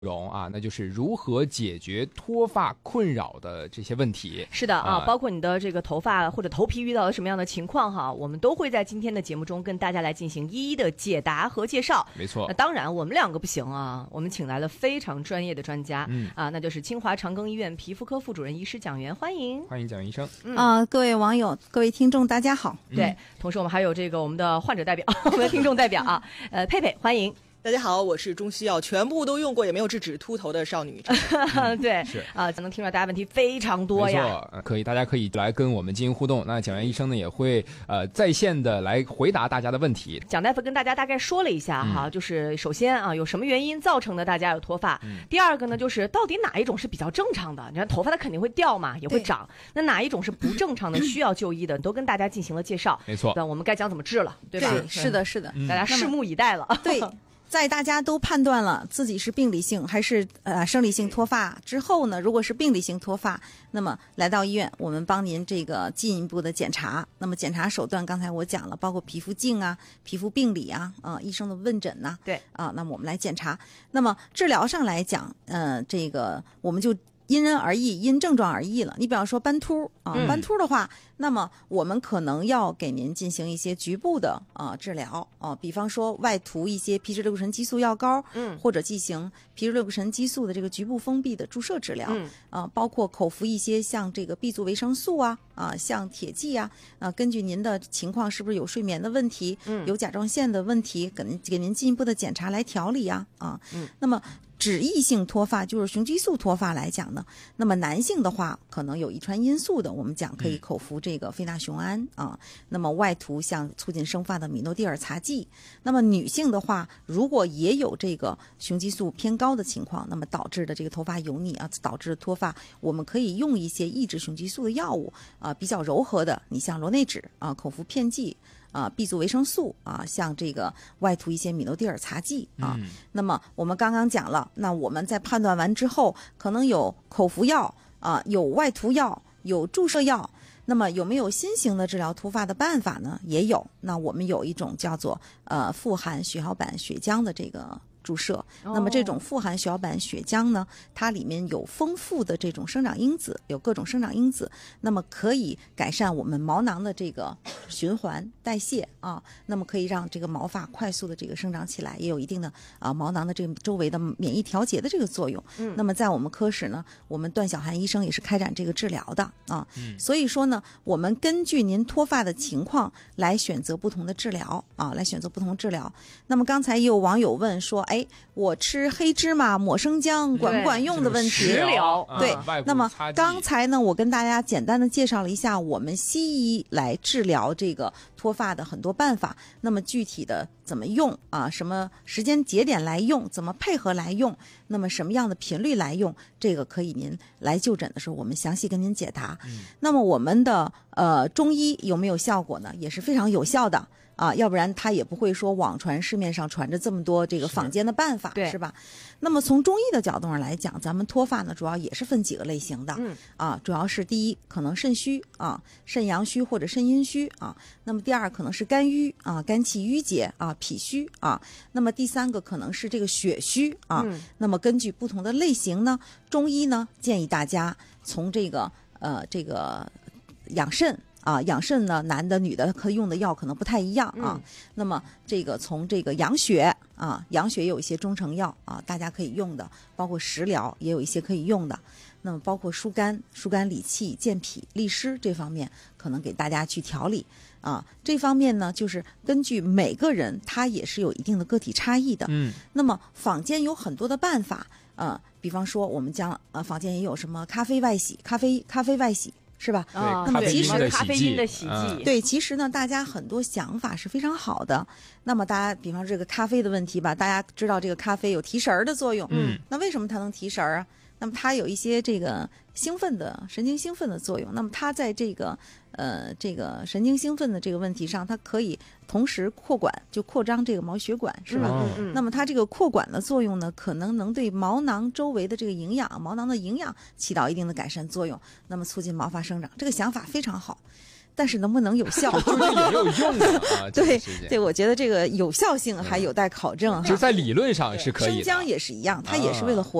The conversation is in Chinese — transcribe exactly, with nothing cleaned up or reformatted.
容啊，那就是如何解决脱发困扰的这些问题。 是的啊、 呃， 包括你的这个头发或者头皮遇到了什么样的情况哈，我们都会在今天的节目中跟大家来进行一一的解答和介绍。 没错。 那当然我们两个不行啊，我们请来了非常专业的专家， 嗯啊，那就是清华长庚医院皮肤科副主任医师蒋元，欢迎。 欢迎蒋医生。 嗯、 啊，各位网友、各位听众，大家好。 对，嗯、同时我们还有这个我们的患者代表，我们的听众代表啊，呃，佩佩，欢迎。 大家好，我是中西药全部都用过也没有制止秃头的少女。 嗯、对， 是啊，能听出来大家问题非常多呀。 没错，可以，大家可以来跟我们进行互动。那蒋元医生呢也会呃在线的来回答大家的问题。 蒋大夫跟大家大概说了一下哈，嗯、就是首先啊，有什么原因造成的大家有脱发？嗯、第二个呢，就是到底哪一种是比较正常的？你看头发它肯定会掉嘛，也会长。那哪一种是不正常的，需要就医的？都跟大家进行了介绍。 没错， 那我们该讲怎么治了，对吧？ 对，是的，是的， 大家拭目以待了。 对。在大家都判断了自己是病理性还是呃生理性脱发之后呢，如果是病理性脱发，那么来到医院，我们帮您这个进一步的检查。那么检查手段刚才我讲了，包括皮肤镜啊、皮肤病理啊、啊、呃、医生的问诊呐、啊， 对啊，那么我们来检查。那么治疗上来讲，呃，这个我们就因人而异，因症状而异了。你比方说斑秃啊， 嗯、 斑秃的话，那么我们可能要给您进行一些局部的啊、呃、治疗啊，比方说外涂一些皮质类固醇激素药膏，嗯，或者进行皮质类固醇激素的这个局部封闭的注射治疗，嗯啊，包括口服一些像这个 B 族维生素啊啊，像铁剂啊啊，根据您的情况是不是有睡眠的问题，嗯，有甲状腺的问题，给您给您进一步的检查来调理啊啊，嗯，那么。脂溢性脱发就是雄激素脱发来讲呢，那么男性的话可能有遗传因素的，我们讲可以口服这个非那雄胺啊，那么外涂像促进生发的米诺地尔擦剂。那么女性的话，如果也有这个雄激素偏高的情况，那么导致的这个头发油腻啊，导致的脱发，我们可以用一些抑制雄激素的药物啊，比较柔和的，你像螺内酯啊，口服片剂。啊 ，B 族维生素啊，像这个外涂一些米诺地尔擦剂啊。嗯、那么我们刚刚讲了，那我们在判断完之后，可能有口服药啊，有外涂药，有注射药。那么有没有新型的治疗脱发的办法呢？也有。那我们有一种叫做呃富含血小板血浆的这个。注射，那么这种富含血小板血浆呢，它里面有丰富的这种生长因子，有各种生长因子，那么可以改善我们毛囊的这个循环代谢啊，那么可以让这个毛发快速的这个生长起来，也有一定的啊毛囊的这个周围的免疫调节的这个作用。嗯，那么在我们科室呢，我们段小涵医生也是开展这个治疗的啊。嗯，所以说呢，我们根据您脱发的情况来选择不同的治疗啊，来选择不同治疗。那么刚才也有网友问说，哎，我吃黑芝麻抹生姜管不管用的问题？ 食疗对、 嗯， 那么刚才呢，我跟大家简单的介绍了一下我们西医来治疗这个脱发的很多办法。那么具体的怎么用啊？什么时间节点来用？怎么配合来用？那么什么样的频率来用？这个可以您来就诊的时候，我们详细跟您解答。嗯、那么我们的呃中医有没有效果呢？也是非常有效的。啊，要不然他也不会说网传市面上传着这么多这个坊间的办法，是, 是吧？那么从中医的角度上来讲，咱们脱发呢，主要也是分几个类型的，嗯，啊，主要是第一可能肾虚啊，肾阳虚或者肾阴虚啊，那么第二可能是肝郁啊，肝气郁结啊，脾虚啊，那么第三个可能是这个血虚啊，嗯、那么根据不同的类型呢，中医呢建议大家从这个呃这个养肾。啊，养肾呢，男的、女的可用的药可能不太一样啊。嗯、那么这个从这个养血啊，养血也有一些中成药啊，大家可以用的，包括食疗也有一些可以用的。那么包括疏肝、疏肝理气、健脾利湿这方面，可能给大家去调理啊。这方面呢，就是根据每个人他也是有一定的个体差异的。嗯。那么坊间有很多的办法，呃，比方说我们将呃坊间也有什么咖啡外洗、咖啡咖啡外洗。是吧？ 啊， 那么其实咖啡因的洗剂， 嗯、对，其实呢，大家很多想法是非常好的。那么大家，比方这个咖啡的问题吧，大家知道这个咖啡有提神儿的作用，嗯，那为什么它能提神儿啊？那么它有一些这个兴奋的神经兴奋的作用，那么它在这个呃这个神经兴奋的这个问题上，它可以同时扩管，就扩张这个毛血管，是吧？嗯嗯、那么它这个扩管的作用呢，可能能对毛囊周围的这个营养，毛囊的营养起到一定的改善作用，那么促进毛发生长，这个想法非常好。 但是能不能有效？ 究竟有没有用呢？啊， 对对，我觉得这个有效性还有待考证哈。 其实在理论上是可以的。 生姜也是一样，它也是为了活